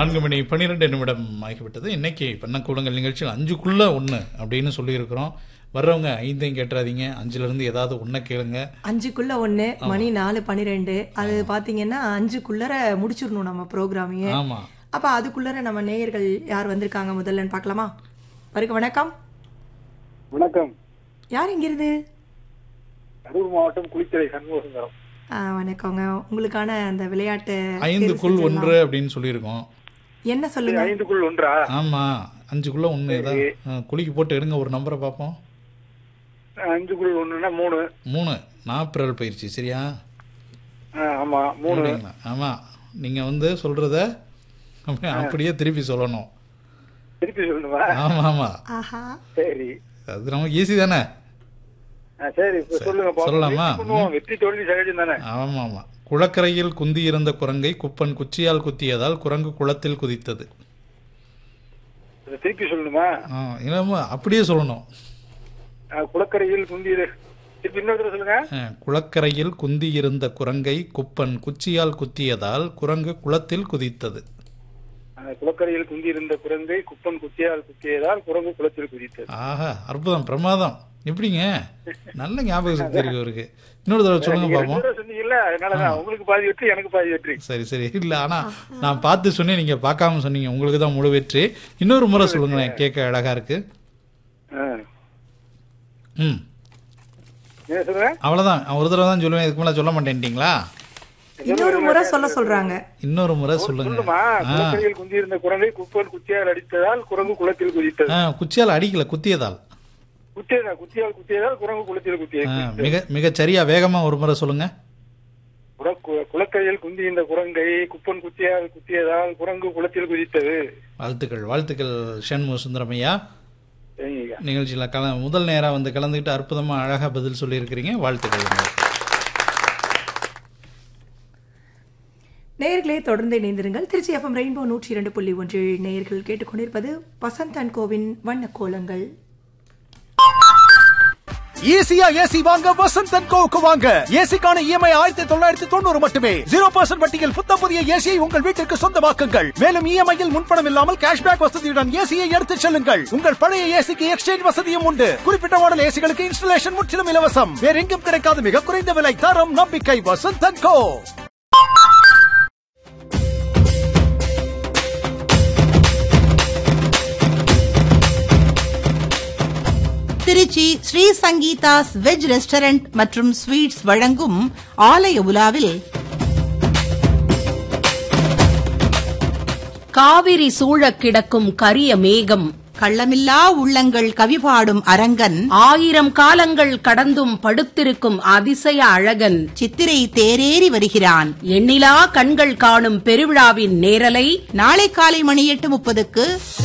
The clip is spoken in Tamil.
4:12 ஆகிவிட்டது. இன்னைக்கு பண்ணக்கூடங்கள் நிகழ்ச்சியில் 5க்குள்ள 1 அப்படின்னு சொல்லியிருக்கிறோம். வர்றவங்க 5 கேட்டுறாதீங்க, 5ல ஏதாவது 1 கேளுங்க. 5க்குள்ள 1 மணி 4:12. அது பாத்தீங்கன்னா 5க்குள்ளர முடிச்சிடணும் நம்ம ப்ரோக்ராமையே. ஆமா. அப்ப அதுக்குள்ளர நம்ம நேயர்கள் யார் வந்திருக்காங்க முதல்லன்னு பார்க்கலாமா? வருக வணக்கம். வணக்கம். யார் இங்கிருந்து? கரூர் மாவட்டம் குளித்தலை சண்முகம். வணக்கங்க. உங்களுக்கான அந்த விளையாட்டு 5க்குள் 1 அப்படின்னு சொல்லியிருக்கோம். என்ன சொல்லுங்க? 5க்குள் 1. ஆமா, 5க்குள்ள 1 ஏதாவது குளிக்கு போட்டு எடுங்க, ஒரு நம்பரை பார்ப்போம். 5க்குள் 1னா 3. நாப்பிரல் பயிற்சி சரியா? ஆமா 3. ஆமா, நீங்க சொல்றத அப்படியே திருப்பி சொல்லணும். திருப்பி சொல்லணுமா? ஆமா ஆமா. ஆஹா, சரி, அது நமக்கு ஈஸி தானே. சரி சொல்லுங்க. சொல்லலாமா? வெற்றி தோல்வி சகஜம் தானே. ஆமா ஆமா. குளக்கரையில் குந்தி இருந்த குரங்கை குப்பன் குச்சியால் குத்தியதால் குரங்கு குளத்தில் குதித்தது. திருப்பி சொல்லணுமா? அப்படியே சொல்லணும். குளக்கரையில் குந்தி இன்னொரு சொல்லுங்க. குளக்கரையில் குந்தி இருந்த குரங்கை குப்பன் குச்சியால் குத்தியதால் குரங்கு குளத்தில் குதித்தது. குளக்கரையில் குந்தி இருந்த குரங்கை குப்பன் குச்சியால் குத்தியதால் குரங்கு குளத்தில் குதித்தது. ஆஹா, அற்புதம், பிரமாதம். எப்படிங்க, நல்ல ஞாபக சக்தி இருக்கு அவருக்கு. இன்னொரு தடவை சொல்லுங்க பாப்போம். சொன்னீங்கல்ல, அதனாலதான் உங்களுக்கு பாதி வெற்றி எனக்கு பாதி வெற்றி. சரி சரி. இல்ல, ஆனா நான் பார்த்து சொன்னேன், நீங்க பார்க்காம சொன்னீங்க, உங்களுக்கு தான் முழு வெற்றி. இன்னொரு முறை சொல்லுங்க, கேட்க அழகா இருக்கு. அவ்வளவுதான், ஒரு தடவை தான் சொல்லுவேன், இதுக்கு மேல சொல்ல மாட்டேன்ட்டீங்களா? இன்னொரு முறை சொல்ல சொல்றாங்க. இன்னொரு முறை சொல்லுங்க. குளக்கரையில் குந்தி இருந்த குரங்கை குப்பன் குச்சியால் அடித்ததால் குரங்கு குளத்தில் குதித்தது. குச்சியால் அடிக்கல, குத்தியதால். குத்தியால் குத்தியதால் குரங்கு குளத்தில் குத்தியது. மிக சரியா, வேகமா ஒரு முறை சொல்லுங்க. குளக்கரையில் குந்தி இருந்த குரங்கை குப்பன் குச்சியால் குத்தியதால் குரங்கு குளத்தில் குதித்தது. வாழ்த்துக்கள் வாழ்த்துக்கள் சண்முக சுந்தரமையா. நிகழ்ச்சியில முதல் நேரா கலந்துக்கிட்டு அற்புதமா அழகா பதில் சொல்லி இருக்கிறீங்க. வாழ்த்துக்கள். நேயர்களே, தொடர்ந்து இணைந்திருங்கள். திருச்சி FM ரெயின்போ 102.1 நேயர்கள் கேட்டுக்கொண்டிருப்பது வசந்த் அண்ட் கோவின் வண்ண கோலங்கள். ஈஸியா ஏசி வாங்க வசந்த் அண்ட் கோவுக்கு வாங்க. ஏசிக்கான EMI 1990 மட்டுமே. 0% வட்டியில் புத்தம் புதிய ஏசியை உங்கள் வீட்டிற்கு சொந்தமாக்குங்கள். மேலும் EMI-யில் முன்பணம் இல்லாமல் கேஷ்பேக் வசதியுடன் ஏசியை எடுத்துச் செல்லுங்கள். உங்கள் பழைய ஏசிக்கு எக்ஸ்சேஞ்ச் வசதியும் உண்டு. குறிப்பிட்ட மாடல் ஏசிகளுக்கு இன்ஸ்டலேஷன் முற்றிலும் இலவசம். வேற எங்கும் கிடைக்காத மிக குறைந்த விலை, தரம், நம்பிக்கை. Vasanth and go. Trichy Sri Sangeetha's veg restaurant மற்றும் ஸ்வீட்ஸ் வழங்கும் ஆலய உலாவில் காவிரி சூழக் கிடக்கும் கரிய மேகம், கள்ளமில்லா உள்ளங்கள் கவிபாடும் அரங்கன், 1000 காலங்கள் கடந்தும் படுத்திருக்கும் அதிசய அழகன், சித்திரை தேரேறி வருகிறான். எண்ணிலா கண்கள் காணும் பெருவிழாவின் நேரலை நாளை காலை மணி 8:30க்கு